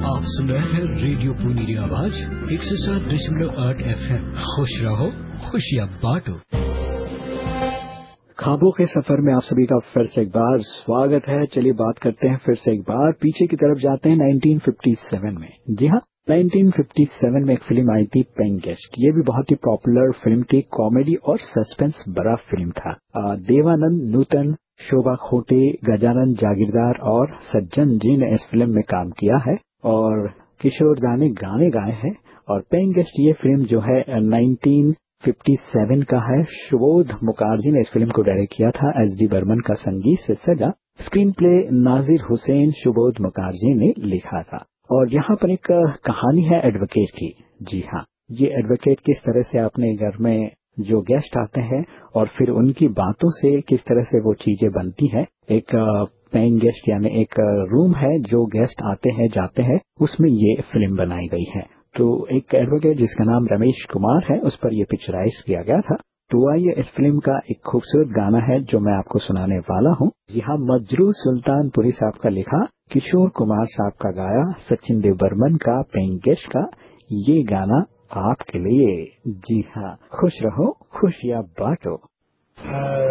आप सुन रहे हैं रेडियो पुनीरी आवाज 107.8 FM। खुश रहो, खुशियाँ बांटो। ख्वाबों के सफर में आप सभी का फिर से एक बार स्वागत है। चलिए बात करते हैं फिर से एक बार पीछे की तरफ जाते हैं 1957 में। जी हाँ, 1957 में एक फिल्म आई थी पेइंग गेस्ट। ये भी बहुत ही पॉपुलर फिल्म थी, कॉमेडी और सस्पेंस भरा फिल्म था। देवानंद नूतन, शोभा खोटे, गजानन जागीरदार और सज्जन जी ने इस फिल्म में काम किया है और किशोर दा ने गाने गाए हैं। और पेइंग गेस्ट ये फिल्म जो है 1957 का है। सुबोध मुखर्जी ने इस फिल्म को डायरेक्ट किया था। एस डी बर्मन का संगीत से सजा स्क्रीन प्ले नाजिर हुसैन सुबोध मुखर्जी ने लिखा था। और यहाँ पर एक कहानी है एडवोकेट की। जी हाँ, ये एडवोकेट किस तरह से अपने घर में जो गेस्ट आते हैं और फिर उनकी बातों से किस तरह से वो चीजें बनती है। एक पेइंग गेस्ट यानी एक रूम है, जो गेस्ट आते हैं जाते हैं, उसमें ये फिल्म बनाई गई है। तो एक एडवोकेट जिसका नाम रमेश कुमार है, उस पर यह पिक्चराइज किया गया था। तो आइए इस फिल्म का एक खूबसूरत गाना है जो मैं आपको सुनाने वाला हूँ। जी हाँ, मजरू सुल्तानपुरी साहब का लिखा, किशोर कुमार साहब का गाया, सचिन देव बर्मन का पेइंग गेस्ट का ये गाना आपके लिए। जी हाँ, खुश रहो, खुशियाँ बांटो।